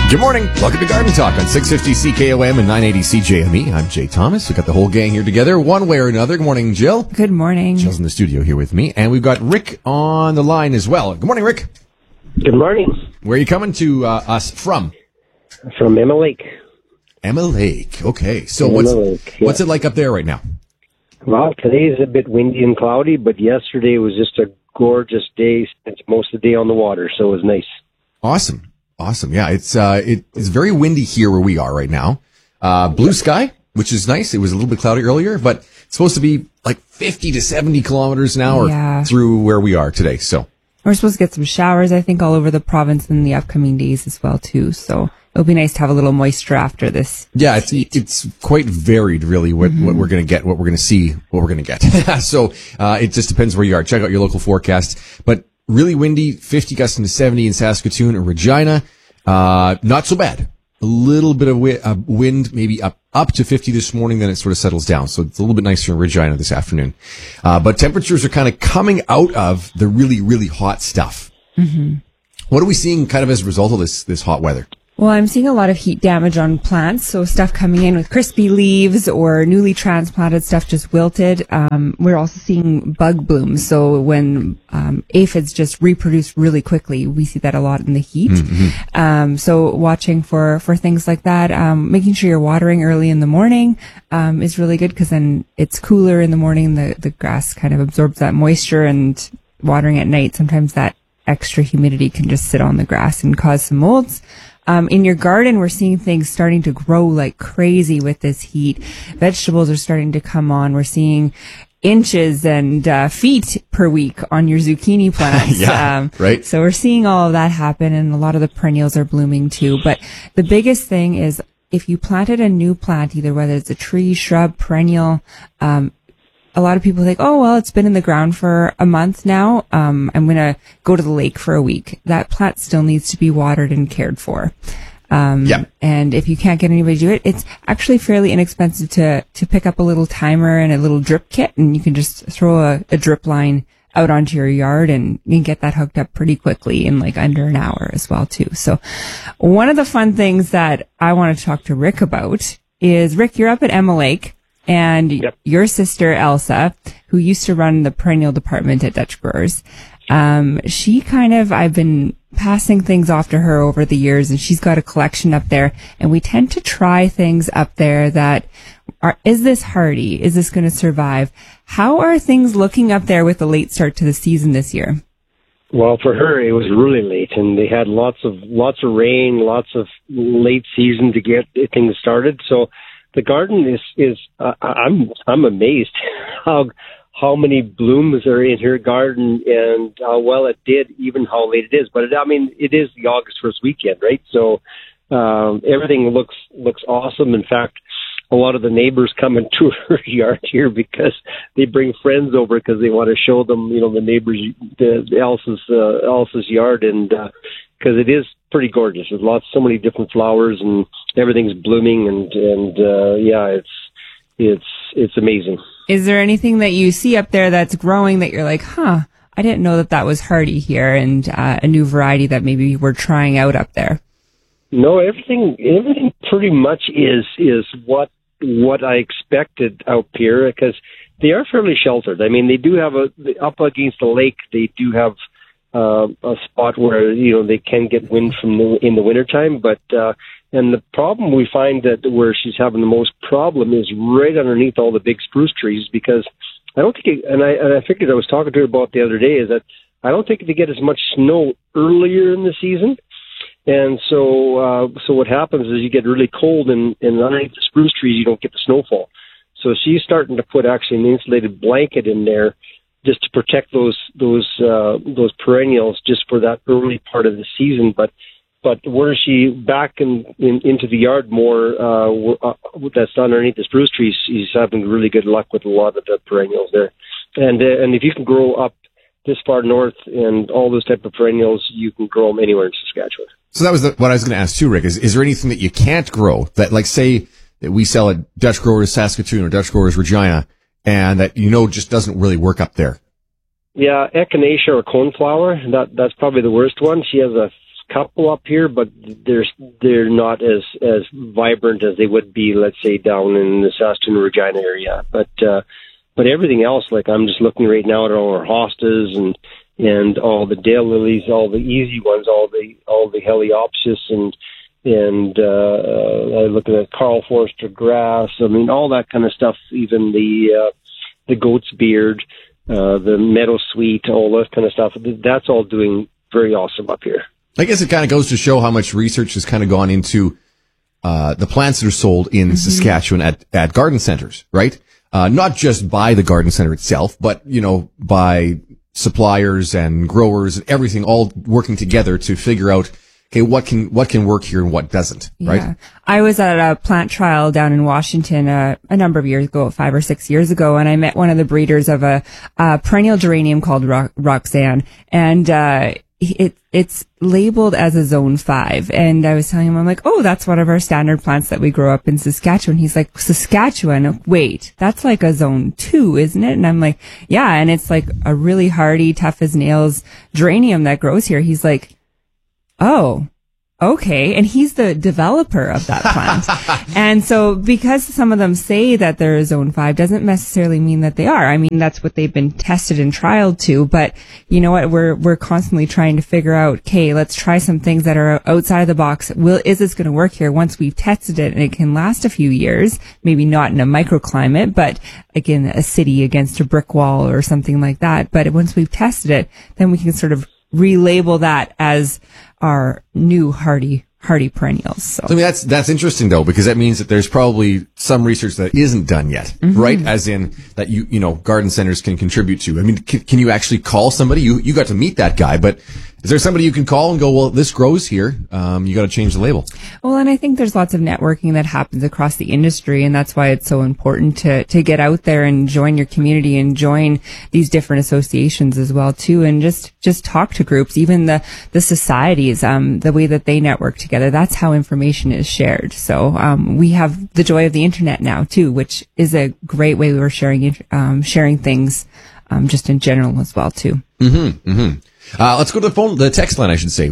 Good morning. Welcome to Garden Talk on 650 CKOM and 980 CJME. I'm Jay Thomas. We've got the whole gang here together one way or another. Good morning, Jill. Good morning. Jill's in the studio here with me. And we've got Rick on the line as well. Good morning, Rick. Good morning. Where are you coming to us from? From Emma Lake. Emma Lake. Okay. So what's it like up there right now? Well, today is a bit windy and cloudy, but yesterday was just a gorgeous day. Spent most of the day on the water, so it was nice. Awesome. Yeah, it's very windy here where we are right now. Blue sky, which is nice. It was a little bit cloudy earlier, but it's supposed to be like 50 to 70 kilometers an hour through where we are today. So we're supposed to get some showers, I think, all over the province in the upcoming days as well, too. So it'll be nice to have a little moisture after this. Yeah, it's quite varied, really, what we're going to get, what we're going to see, what we're going to get. So it just depends where you are. Check out your local forecast. But really windy, 50 gusting to 70 in Saskatoon and Regina. Not so bad. A little bit of wind, maybe up to 50 this morning, then it sort of settles down. So it's a little bit nicer in Regina this afternoon. But temperatures are kind of coming out of the really, really hot stuff. Mm-hmm. What are we seeing kind of as a result of this hot weather? Well, I'm seeing a lot of heat damage on plants, so stuff coming in with crispy leaves or newly transplanted stuff just wilted. We're also seeing bug blooms, so when aphids just reproduce really quickly, we see that a lot in the heat. Mm-hmm. So watching for things like that, making sure you're watering early in the morning is really good, because then it's cooler in the morning, the grass kind of absorbs that moisture, and watering at night, sometimes that extra humidity can just sit on the grass and cause some molds. In your garden, we're seeing things starting to grow like crazy with this heat. Vegetables are starting to come on. We're seeing inches and feet per week on your zucchini plants. Right. So we're seeing all of that happen, and a lot of the perennials are blooming too. But the biggest thing is, if you planted a new plant, either whether it's a tree, shrub, perennial, a lot of people think, oh, well, it's been in the ground for a month now. I'm going to go to the lake for a week. That plant still needs to be watered and cared for. And if you can't get anybody to do it, it's actually fairly inexpensive to pick up a little timer and a little drip kit, and you can just throw a drip line out onto your yard, and you can get that hooked up pretty quickly in like under an hour as well too. So one of the fun things that I want to talk to Rick about is, Rick, you're up at Emma Lake. And your sister, Elsa, who used to run the perennial department at Dutch Growers, I've been passing things off to her over the years, and she's got a collection up there, and we tend to try things up there that is this hardy? Is this going to survive? How are things looking up there with the late start to the season this year? Well, for her, it was really late, and they had lots of rain, lots of late season to get things started. So the garden is I'm amazed how many blooms are in her garden, and how well it did, even how late it is. But it is the August 1st weekend, right? So everything looks awesome. In fact, a lot of the neighbors come into her yard here because they bring friends over because they want to show them, the neighbors, Elsa's yard, and because it is pretty gorgeous. There's so many different flowers, and everything's blooming, and it's amazing. Is there anything that you see up there that's growing that you're like, I didn't know that was hardy here, and a new variety that maybe we're trying out up there? No, everything pretty much is what I expected out here, because they are fairly sheltered. They do have up against the lake, they do have a spot where they can get wind in the wintertime, but and the problem we find that where she's having the most problem is right underneath all the big spruce trees, because I don't think I figured, I was talking to her about the other day, is that I don't think they get as much snow earlier in the season, and so what happens is you get really cold, and underneath the spruce trees you don't get the snowfall. So she's starting to put actually an insulated blanket in there, just to protect those perennials, just for that early part of the season. But where she back into the yard more, that's underneath the spruce trees, she's having really good luck with a lot of the perennials there. And if you can grow up this far north and all those type of perennials, you can grow them anywhere in Saskatchewan. So that was what I was going to ask too, Rick. Is there anything that you can't grow that, like, say that we sell at Dutch Growers Saskatoon or Dutch Growers Regina, and that just doesn't really work up there? Yeah, echinacea or coneflower. That's probably the worst one. She has a couple up here, but they're not as vibrant as they would be, let's say, down in the Saskatoon Regina area. But everything else, like I'm just looking right now at all our hostas and all the daylilies, all the easy ones, all the Heliopsis and I'm looking at Carl Forster grass. I mean, all that kind of stuff. Even the goat's beard, the meadow sweet, all that kind of stuff. That's all doing very awesome up here. I guess it kind of goes to show how much research has kind of gone into the plants that are sold in Saskatchewan at garden centers, right? Not just by the garden center itself, but by suppliers and growers and everything all working together to figure out, okay, what can work here and what doesn't, right? Yeah. I was at a plant trial down in Washington a number of years ago, 5 or 6 years ago, and I met one of the breeders of a perennial geranium called Roxanne, and it's labeled as a zone 5. And I was telling him, I'm like, oh, that's one of our standard plants that we grow up in Saskatchewan. He's like, Saskatchewan? Wait, that's like a zone 2, isn't it? And I'm like, yeah, and it's like a really hardy, tough as nails geranium that grows here. He's like, oh, okay. And he's the developer of that plant. And so because some of them say that they're a zone 5 doesn't necessarily mean that they are. I mean, that's what they've been tested and trialed to. But you know what? We're constantly trying to figure out, okay, let's try some things that are outside of the box. Is this going to work here once we've tested it and it can last a few years? Maybe not in a microclimate, but again, a city against a brick wall or something like that. But once we've tested it, then we can sort of relabel that as our new hardy perennials. So I mean, that's interesting though, because that means that there's probably some research that isn't done yet, right? As in that garden centers can contribute to. I mean, can you actually call somebody? You got to meet that guy, but is there somebody you can call and go, well, this grows here. You got to change the label. Well, and I think there's lots of networking that happens across the industry, and that's why it's so important to get out there and join your community and join these different associations as well too, and just talk to groups, even the societies, the way that they network together. That's how information is shared. So we have the joy of the internet now too, which is a great way we were sharing things just in general as well too. Let's go to the text line, I should say.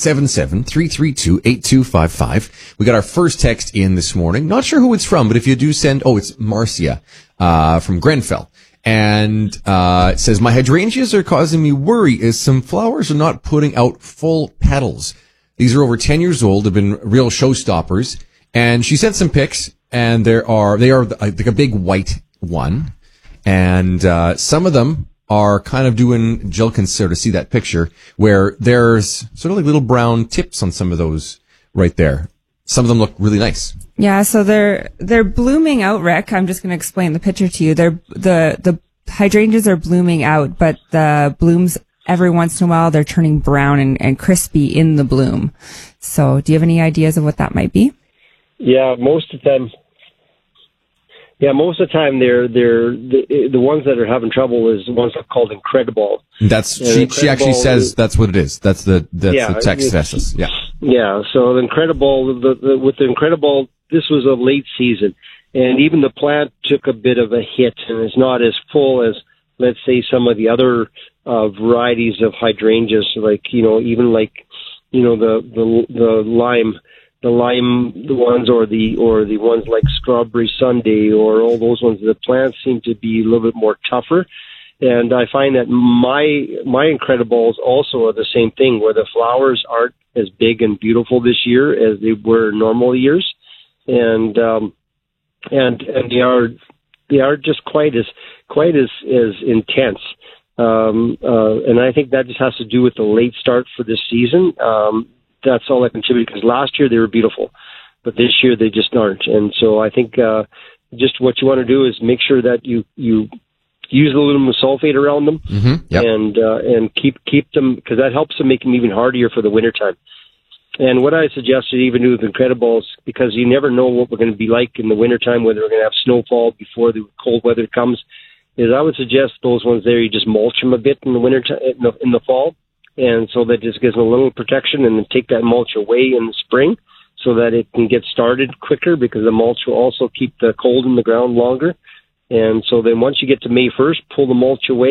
1-877-332-8255. We got our first text in this morning. Not sure who it's from, but if you do send, it's Marcia, from Grenfell. And, it says, my hydrangeas are causing me worry as some flowers are not putting out full petals. These are over 10 years old, have been real showstoppers. And she sent some pics, and they are like a big white one. And, some of them are kind of doing, Jill can sort of see that picture where there's sort of like little brown tips on some of those right there. Some of them look really nice. Yeah, so they're blooming out, Rick. I'm just going to explain the picture to you. The hydrangeas are blooming out, but the blooms every once in a while they're turning brown and crispy in the bloom. So, do you have any ideas of what that might be? Yeah, most of the time they're the ones that are having trouble is the ones that are called Incredible. She actually says that's what it is. That's the text message. Yeah. Yeah. So the Incredible, with the Incredible, this was a late season, and even the plant took a bit of a hit, and is not as full as, let's say, some of the other varieties of hydrangeas, like even like the lime. The ones or the ones like Strawberry Sunday or all those ones, the plants seem to be a little bit more tougher. And I find that my Incredibles also are the same thing, where the flowers aren't as big and beautiful this year as they were normal years. And they are just quite as intense. And I think that just has to do with the late start for this season. That's all that contributed, because last year they were beautiful, but this year they just aren't. And so I think just what you want to do is make sure that you use aluminum sulfate around them, and keep them, because that helps them make them even hardier for the wintertime. And what I suggested even do with Incredibles, because you never know what we're going to be like in the wintertime, whether we're going to have snowfall before the cold weather comes, is I would suggest those ones there, you just mulch them a bit in the winter in the fall. And so that just gives them a little protection, and then take that mulch away in the spring so that it can get started quicker, because the mulch will also keep the cold in the ground longer. And so then once you get to May 1st, pull the mulch away,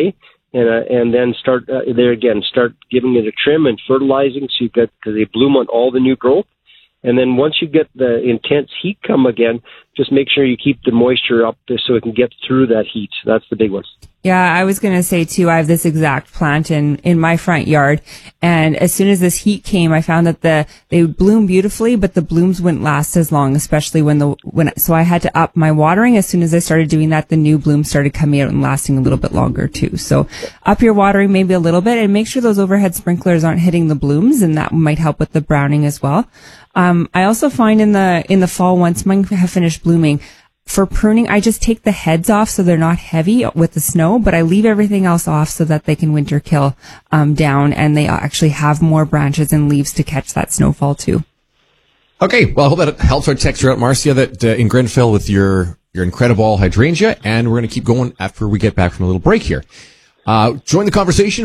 and then start start giving it a trim and fertilizing, so because they bloom on all the new growth. And then once you get the intense heat come again, just make sure you keep the moisture up so it can get through that heat. That's the big one. Yeah, I was going to say too, I have this exact plant in my front yard. And as soon as this heat came, I found that they would bloom beautifully, but the blooms wouldn't last as long, especially so I had to up my watering. As soon as I started doing that, the new blooms started coming out and lasting a little bit longer too. So up your watering maybe a little bit, and make sure those overhead sprinklers aren't hitting the blooms, and that might help with the browning as well. I also find in the fall, once mine have finished blooming, for pruning, I just take the heads off so they're not heavy with the snow, but I leave everything else off so that they can winter kill down, and they actually have more branches and leaves to catch that snowfall too. Okay, well, I hope that helps our texter out, Marcia, that in Grenfell with your incredible hydrangea, and we're going to keep going after we get back from a little break here. Join the conversation,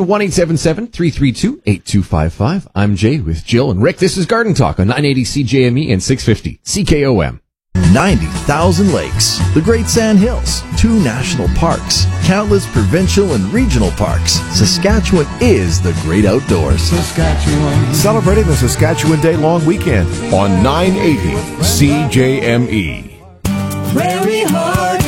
1-877-332-8255. I'm Jay with Jill and Rick. This is Garden Talk on 980 CJME and 650 CKOM. 90,000 lakes, the Great Sand Hills, 2 national parks, countless provincial and regional parks. Saskatchewan is the great outdoors. Saskatchewan. Celebrating the Saskatchewan Day long weekend on 980 CJME. Prairie Heart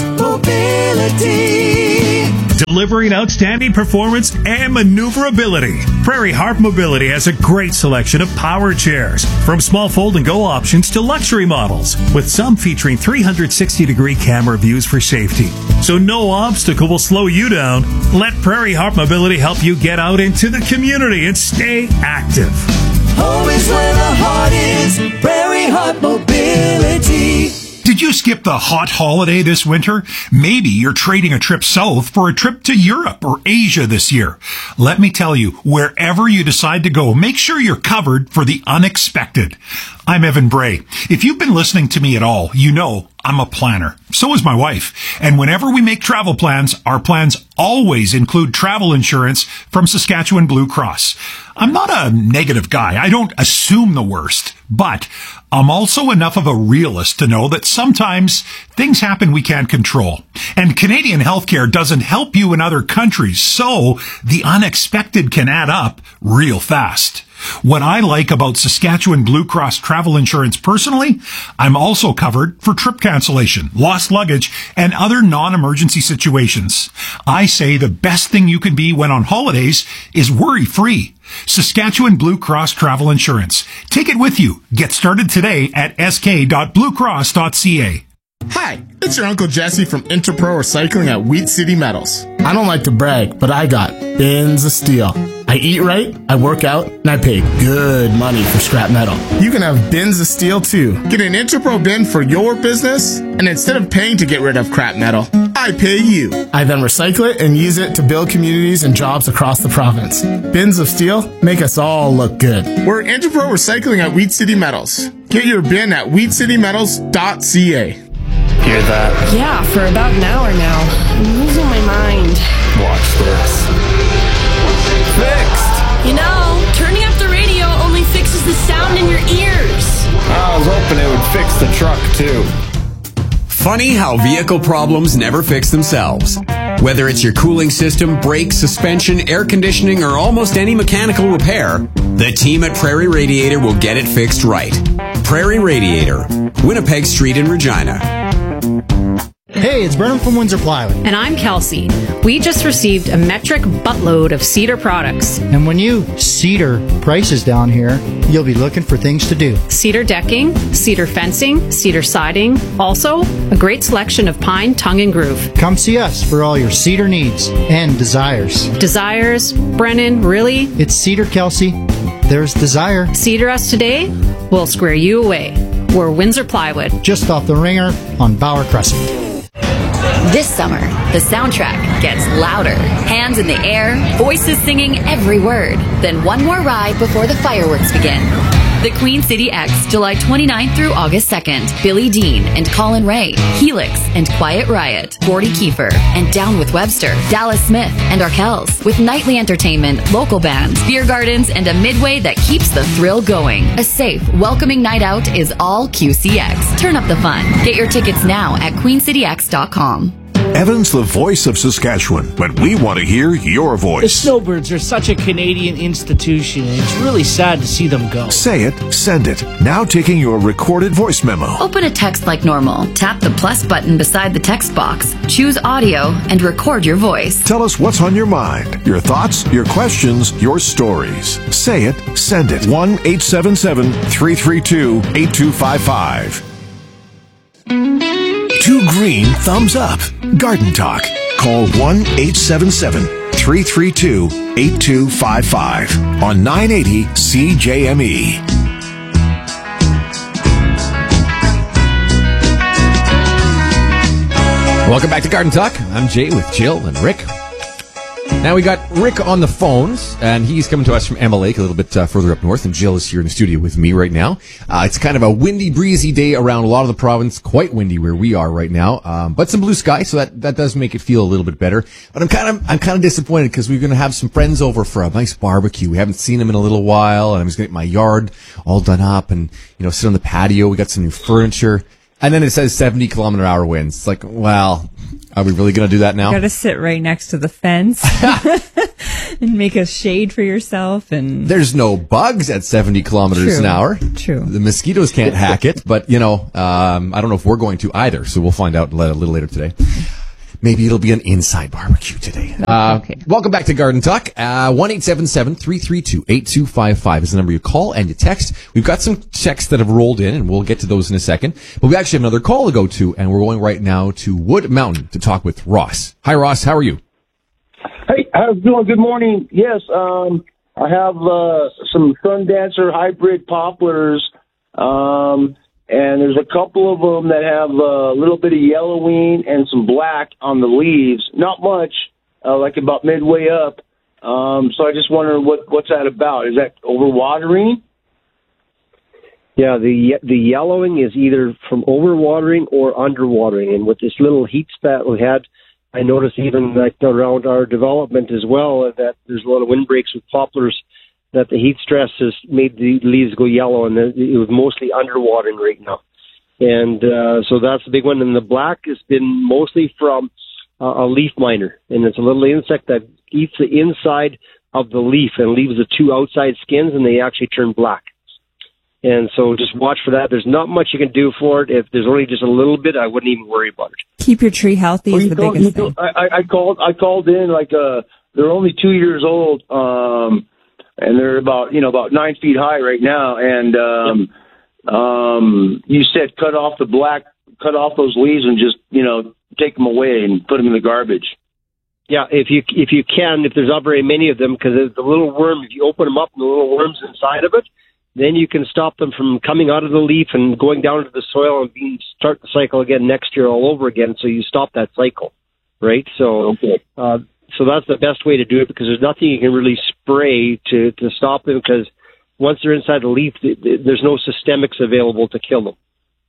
Mobility. Delivering outstanding performance and maneuverability. Prairie Heart Mobility has a great selection of power chairs, from small fold and go options to luxury models, with some featuring 360-degree camera views for safety. So no obstacle will slow you down. Let Prairie Heart Mobility help you get out into the community and stay active. Home is where the heart is. Prairie Heart Mobility. Did you skip the hot holiday this winter? Maybe you're trading a trip south for a trip to Europe or Asia this year. Let me tell you, wherever you decide to go, make sure you're covered for the unexpected. I'm Evan Bray. If you've been listening to me at all, you know I'm a planner. So is my wife. And whenever we make travel plans, our plans always include travel insurance from Saskatchewan Blue Cross. I'm not a negative guy. I don't assume the worst. But I'm also enough of a realist to know that sometimes things happen we can't control. And Canadian healthcare doesn't help you in other countries, so the unexpected can add up real fast. What I like about Saskatchewan Blue Cross travel insurance personally, I'm also covered for trip cancellation, lost luggage, and other non-emergency situations. I say the best thing you can be when on holidays is worry-free. Saskatchewan Blue Cross Travel Insurance. Take it with you. Get started today at sk.bluecross.ca. Hi, it's your Uncle Jesse from Interpro Recycling at Wheat City Metals. I don't like to brag, but I got bins of steel. I eat right, I work out, and I pay good money for scrap metal. You can have bins of steel too. Get an Interpro bin for your business, and instead of paying to get rid of crap metal, I pay you. I then recycle it and use it to build communities and jobs across the province. Bins of steel make us all look good. We're Interpro Recycling at Wheat City Metals. Get your bin at wheatcitymetals.ca. Hear that? Yeah, for about an hour now. I'm losing my mind. Watch this. Fixed! You know, turning up the radio only fixes the sound in your ears. I was hoping it would fix the truck, too. Funny how vehicle problems never fix themselves. Whether it's your cooling system, brakes, suspension, air conditioning, or almost any mechanical repair, the team at Prairie Radiator will get it fixed right. Prairie Radiator, Winnipeg Street in Regina. Hey, it's Brennan from Windsor Plywood. And I'm Kelsey. We just received a metric buttload of Cedar products. And when you Cedar prices down here, you'll be looking for things to do. Cedar decking, cedar fencing, cedar siding. Also, a great selection of pine, tongue, and groove. Come see us for all your cedar needs and desires. Desires? Brennan, really? It's Cedar, Kelsey. There's desire. Cedar us today, we'll square you away. We're Windsor Plywood. Just off the Ringer on Bauer Crescent. This summer, the soundtrack gets louder. Hands in the air, voices singing every word. Then one more ride before the fireworks begin. The Queen City X, July 29th through August 2nd. Billy Dean and Colin Ray, Helix and Quiet Riot, Gordy Kiefer and Down with Webster, Dallas Smith and Arkells, with nightly entertainment, local bands, beer gardens, and a midway that keeps the thrill going. A safe, welcoming night out is all QCX. Turn up the fun. Get your tickets now at queencityx.com. Evan's the voice of Saskatchewan, but we want to hear your The voice. Snowbirds are such a Canadian institution, and it's really sad to see them go. Say it, send it. Now taking your recorded voice memo. Open a text like normal. Tap the plus button beside the text box. Choose audio and record your voice. Tell us what's on your mind, your thoughts, your questions, your stories. Say it, send it. 1-877-332-8255. 2 green thumbs up. Garden Talk. Call 1-877-332-8255 on 980 CJME. Welcome back to Garden Talk. I'm Jay with Jill and Rick. Now we got Rick on the phones, and he's coming to us from Emma Lake, a little bit further up north, and Jill is here in the studio with me right now. It's kind of a windy, breezy day around a lot of the province, quite windy where we are right now, but some blue sky, so that does make it feel a little bit better. But I'm kind of disappointed because we're going to have some friends over for a nice barbecue. We haven't seen them in a little while, and I'm just going to get my yard all done up and, sit on the patio. We got some new furniture. And then it says 70-kilometer-hour winds. It's like, well, are we really going to do that now? You got to sit right next to the fence and make a shade for yourself. And there's no bugs at 70 kilometers an hour. True. The mosquitoes can't hack it, but I don't know if we're going to either. So we'll find out a little later today. Maybe it'll be an inside barbecue today. Okay. Welcome back to Garden Talk. 1-877-332-8255 is the number you call and you text. We've got some texts that have rolled in, and we'll get to those in a second. But we actually have another call to go to, and we're going right now to Wood Mountain to talk with Ross. Hi, Ross. How are you? Hey, how's it going? Good morning. Yes, I have some Sun Dancer hybrid poplars. And there's a couple of them that have a little bit of yellowing and some black on the leaves. Not much, like about midway up. So I just wonder what's that about. Is that overwatering? Yeah, the yellowing is either from overwatering or underwatering. And with this little heat spat we had, I noticed even like around our development as well that there's a lot of windbreaks with poplars, that the heat stress has made the leaves go yellow, and it was mostly underwatering right now. And so that's the big one. And the black has been mostly from a leaf miner, and it's a little insect that eats the inside of the leaf and leaves the two outside skins, and they actually turn black. And so just watch for that. There's not much you can do for it. If there's only just a little bit, I wouldn't even worry about it. Keep your tree healthy is the biggest thing. I called in, like, they're only 2 years old, and they're about 9 feet high right now. And you said cut off those leaves and just take them away and put them in the garbage. Yeah, if you can, if there's not very many of them, because the little worm, if you open them up and the little worms inside of it, then you can stop them from coming out of the leaf and going down into the soil and start the cycle again next year all over again. So you stop that cycle, right? So. Okay. So that's the best way to do it, because there's nothing you can really spray to stop them, because once they're inside the leaf, there's no systemics available to kill them.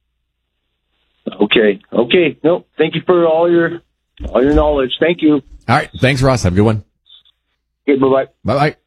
Okay. No, thank you for all your knowledge. Thank you. All right. Thanks, Ross. Have a good one. Okay, bye-bye. Bye-bye.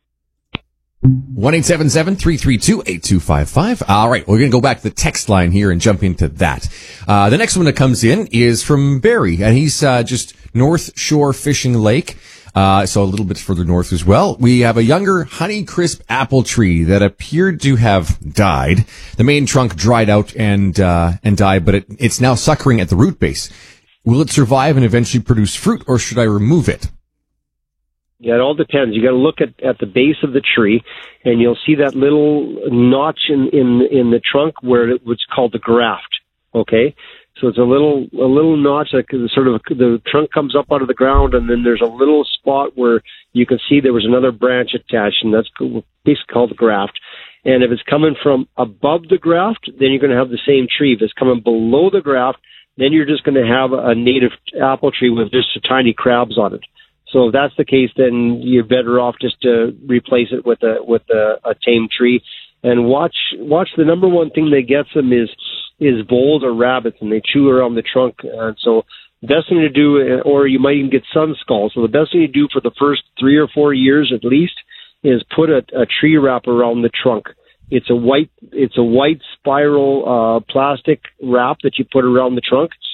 1-877-332-8255. All right, we're going to go back to the text line here and jump into that. The next one that comes in is from Barry, and he's just North Shore Fishing Lake, so a little bit further north as well. We have a younger Honeycrisp apple tree that appeared to have died. The main trunk dried out and died, but it's now suckering at the root base. Will it survive and eventually produce fruit, or should I remove it? Yeah, it all depends. You got to look at the base of the tree, and you'll see that little notch in the trunk where it's called the graft. Okay, so it's a little notch that sort of the trunk comes up out of the ground, and then there's a little spot where you can see there was another branch attached, and that's basically called the graft. And if it's coming from above the graft, then you're going to have the same tree. If it's coming below the graft, then you're just going to have a native apple tree with just tiny crabs on it. So if that's the case, then you're better off just to replace it with a tame tree. And watch the number one thing that gets them is voles or rabbits, and they chew around the trunk. And so the best thing to do, or you might even get sun skull. So the best thing to do for the first 3 or 4 years at least is put a tree wrap around the trunk. It's a white spiral plastic wrap that you put around the trunk.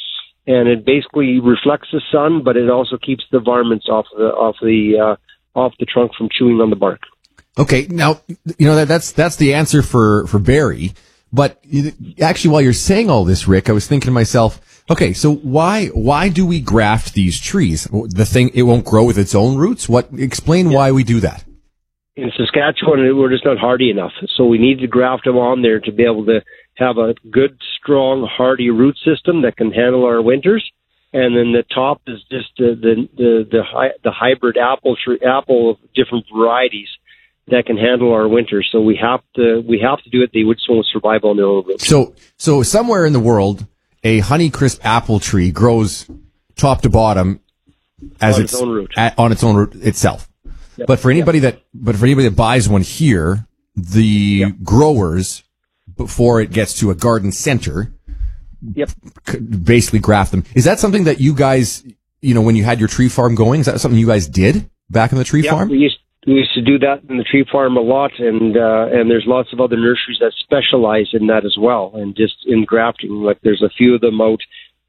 and it basically reflects the sun, but it also keeps the varmints off the trunk from chewing on the bark. Okay, now that's the answer for berry. But actually, while you're saying all this, Rick, I was thinking to myself, okay, so why do we graft these trees? The thing, it won't grow with its own roots? Explain why we do that. In Saskatchewan, we're just not hardy enough, so we need to graft them on there to be able to have a good, strong, hardy root system that can handle our winters. And then the top is just the hybrid apple of different varieties that can handle our winters. So we have to do it. They would still survive on their own roots. So somewhere in the world, a Honeycrisp apple tree grows top to bottom as on its own root. On its own root itself. Yep. But for anybody that buys one here, the growers, before it gets to a garden center, basically graft them. Is that something that you guys, when you had your tree farm going, is that something you guys did back in the tree farm? We used to do that in the tree farm a lot, and there's lots of other nurseries that specialize in that as well, and just in grafting. Like there's a few of them out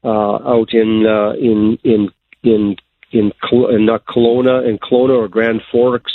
in Kelowna or Grand Forks,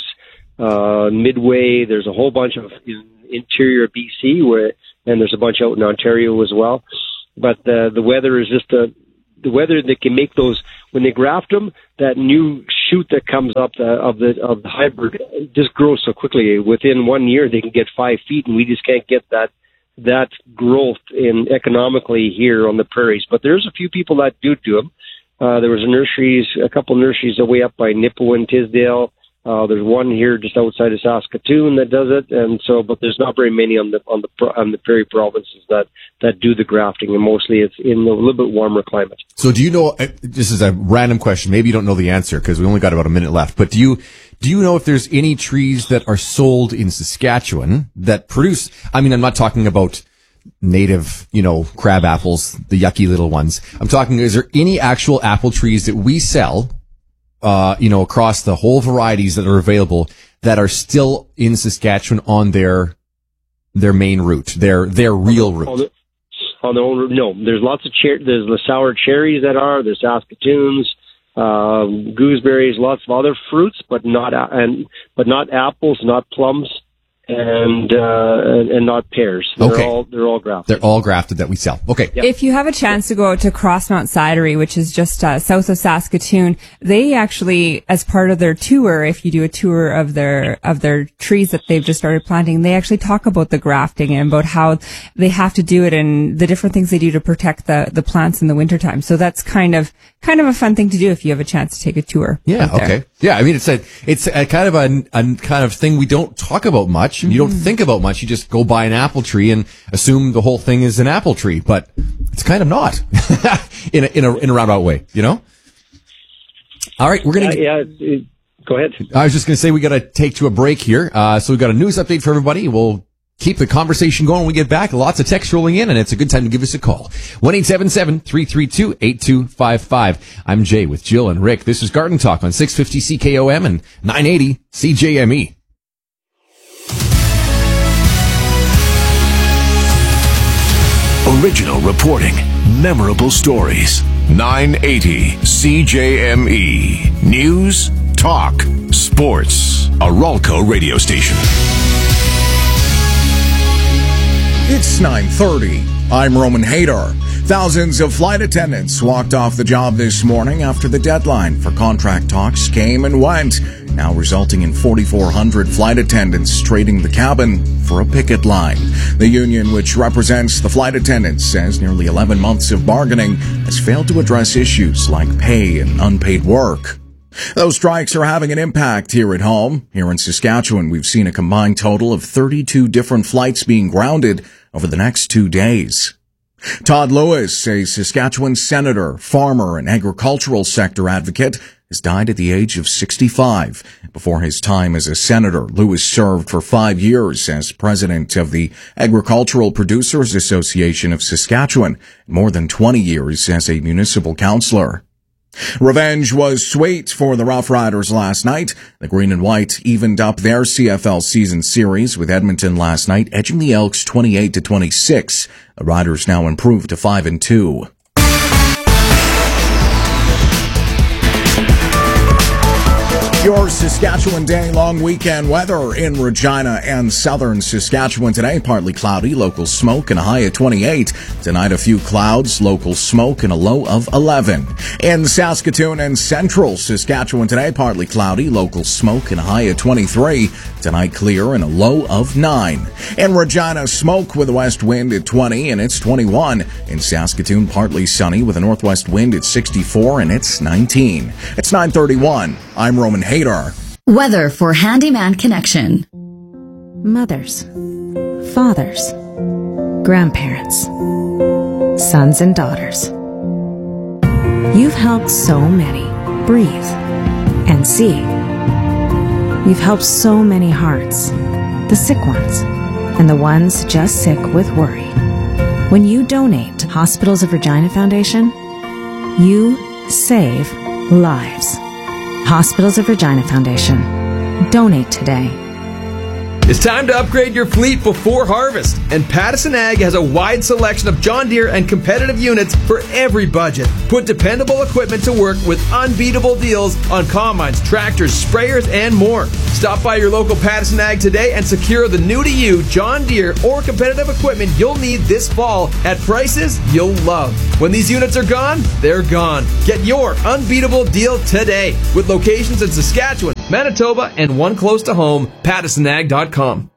Midway. There's a whole bunch of interior BC and there's a bunch out in Ontario as well. But the weather is just the weather that can make those, when they graft them, that new shoot that comes up of the hybrid just grows so quickly. Within 1 year, they can get 5 feet, and we just can't get that growth economically here on the prairies. But there's a few people that do them. There was a couple nurseries way up by Nipawin, Tisdale. There's one here just outside of Saskatoon that does it, and so, but there's not very many on the prairie provinces that do the grafting, and mostly it's in a little bit warmer climate. So, do you know? This is a random question. Maybe you don't know the answer because we only got about a minute left. But do you know if there's any trees that are sold in Saskatchewan that produce? I mean, I'm not talking about native, crab apples, the yucky little ones. I'm talking, is there any actual apple trees that we sell, across the whole varieties that are available that are still in Saskatchewan on their main route, their real route? On their own route? No. There's lots of there's the sour cherries there's Saskatoons, gooseberries, lots of other fruits, but not apples, not plums, and not pears. They're all grafted. They're all grafted that we sell. Okay. Yep. If you have a chance to go out to Crossmount Cidery, which is just south of Saskatoon, they actually, as part of their tour, if you do a tour of their trees that they've just started planting, they actually talk about the grafting and about how they have to do it and the different things they do to protect the plants in the wintertime. So that's kind of a fun thing to do if you have a chance to take a tour. Yeah. Okay. Yeah. I mean, it's a kind of a kind of thing we don't talk about much. And you don't think about much. You just go buy an apple tree and assume the whole thing is an apple tree, but it's kind of not in a roundabout way, All right, we're gonna. Go ahead. I was just gonna say we got to take to a break here. So we got a news update for everybody. We'll keep the conversation going when we get back. Lots of text rolling in, and it's a good time to give us a call. 1-877-332-8255. I'm Jay with Jill and Rick. This is Garden Talk on 650 CKOM and 980 CJME. Original reporting, memorable stories. 980 CJME. News, talk, sports. A Ralco radio station. It's 9:30. I'm Roman Hadar. Thousands of flight attendants walked off the job this morning after the deadline for contract talks came and went, now resulting in 4,400 flight attendants trading the cabin for a picket line. The union, which represents the flight attendants, says nearly 11 months of bargaining has failed to address issues like pay and unpaid work. Those strikes are having an impact here at home. Here in Saskatchewan, we've seen a combined total of 32 different flights being grounded over the next 2 days. Todd Lewis, a Saskatchewan senator, farmer, and agricultural sector advocate, has died at the age of 65. Before his time as a senator, Lewis served for 5 years as president of the Agricultural Producers Association of Saskatchewan, and more than 20 years as a municipal councillor. Revenge was sweet for the Rough Riders last night. The Green and White evened up their CFL season series with Edmonton last night, edging the Elks 28-26. The Riders now improved to 5-2. Your Saskatchewan Day long weekend weather in Regina and southern Saskatchewan today. Partly cloudy, local smoke and a high of 28. Tonight a few clouds, local smoke and a low of 11. In Saskatoon and central Saskatchewan today, partly cloudy, local smoke and a high of 23. Tonight clear and a low of 9. In Regina, smoke with a west wind at 20 and it's 21. In Saskatoon, partly sunny with a northwest wind at 64 and it's 19. It's 9:31. I'm Roman Hadar. Weather for Handyman Connection. Mothers, fathers, grandparents, sons and daughters. You've helped so many breathe and see. You've helped so many hearts, the sick ones and the ones just sick with worry. When you donate to Hospitals of Regina Foundation, you save lives. Hospitals of Regina Foundation. Donate today. It's time to upgrade your fleet before harvest, and Pattison Ag has a wide selection of John Deere and competitive units for every budget. Put dependable equipment to work with unbeatable deals on combines, tractors, sprayers, and more. Stop by your local Pattison Ag today and secure the new-to-you John Deere or competitive equipment you'll need this fall at prices you'll love. When these units are gone, they're gone. Get your unbeatable deal today with locations in Saskatchewan, Manitoba, and one close to home, PattisonAg.com.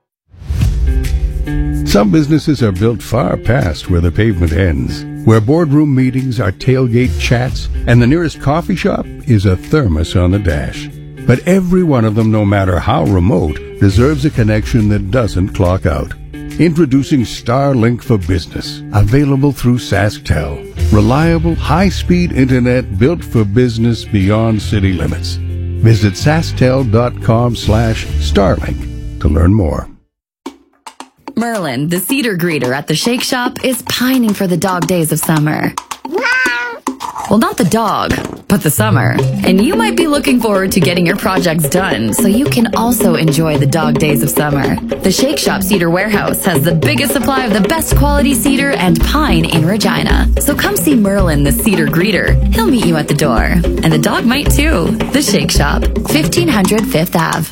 Some businesses are built far past where the pavement ends, where boardroom meetings are tailgate chats, and the nearest coffee shop is a thermos on the dash. But every one of them, no matter how remote, deserves a connection that doesn't clock out. Introducing Starlink for Business, available through SaskTel. Reliable, high-speed internet built for business beyond city limits. Visit SaskTel.com/Starlink to learn more. Merlin, the cedar greeter at the Shake Shop, is pining for the dog days of summer. Well, not the dog, but the summer. And you might be looking forward to getting your projects done so you can also enjoy the dog days of summer. The Shake Shop Cedar Warehouse has the biggest supply of the best quality cedar and pine in Regina. So come see Merlin, the cedar greeter. He'll meet you at the door. And the dog might too. The Shake Shop, 1500 5th Ave.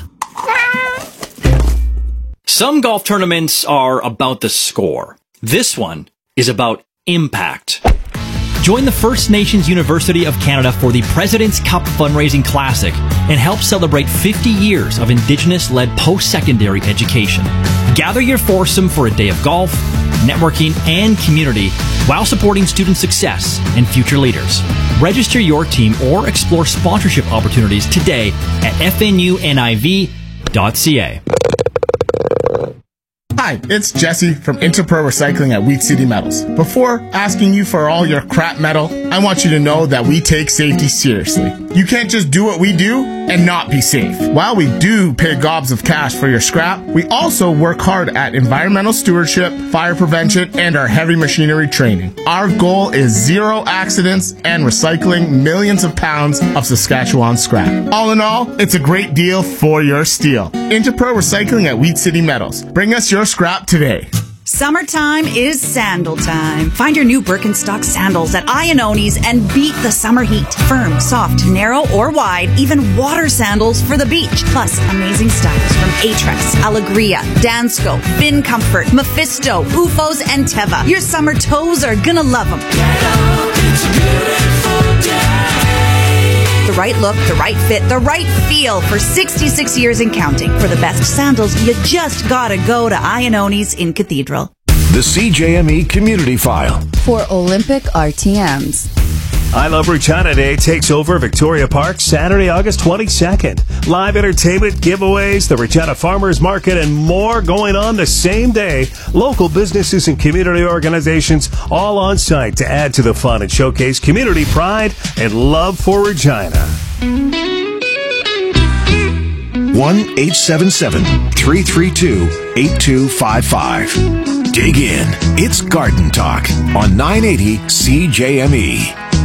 Some golf tournaments are about the score. This one is about impact. Join the First Nations University of Canada for the President's Cup Fundraising Classic and help celebrate 50 years of Indigenous-led post-secondary education. Gather your foursome for a day of golf, networking, and community while supporting student success and future leaders. Register your team or explore sponsorship opportunities today at fnuniv.ca. Hi, it's Jesse from Interpro Recycling at Wheat City Metals. Before asking you for all your crap metal, I want you to know that we take safety seriously. You can't just do what we do and not be safe. While we do pay gobs of cash for your scrap, we also work hard at environmental stewardship, fire prevention, and our heavy machinery training. Our goal is zero accidents and recycling millions of pounds of Saskatchewan scrap. All in all, it's a great deal for your steel. Interpro Recycling at Wheat City Metals. Bring us your scrap today. Summertime is sandal time. Find your new Birkenstock sandals at Iannoni's and beat the summer heat. Firm, soft, narrow, or wide, even water sandals for the beach. Plus, amazing styles from Aetrex, Alegria, Dansko, Fin Comfort, Mephisto, Ufos, and Teva. Your summer toes are gonna love them. The right look, the right fit, the right feel for 66 years and counting. For the best sandals, you just gotta go to Iannoni's in Cathedral. The CJME Community File. For Olympic RTMs. I Love Regina Day takes over Victoria Park Saturday, August 22nd. Live entertainment, giveaways, the Regina Farmers Market, and more going on the same day. Local businesses and community organizations all on site to add to the fun and showcase community pride and love for Regina. 1-877-332-8255. Dig in. It's Garden Talk on 980 CJME.